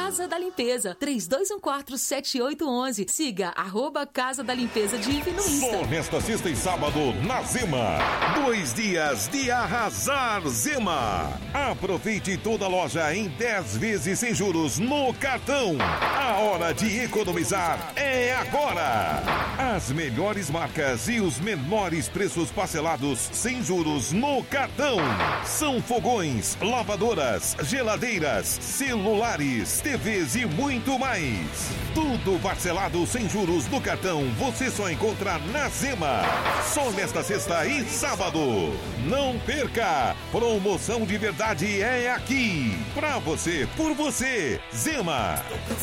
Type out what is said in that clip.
Casa da Limpeza, 32147811. Siga @Casa da Limpeza Div no Insta. Só nesta sexta e sábado na Zema. 2 dias de arrasar Zema. Aproveite toda a loja em 10 vezes sem juros no cartão. A hora de economizar é agora. As melhores marcas e os menores preços parcelados sem juros no cartão. São fogões, lavadoras, geladeiras, celulares, TVs e muito mais. Tudo parcelado sem juros no cartão você só encontra na Zema. Só nesta sexta e sábado. Não perca! Promoção de verdade é aqui. Pra você, por você. Zema.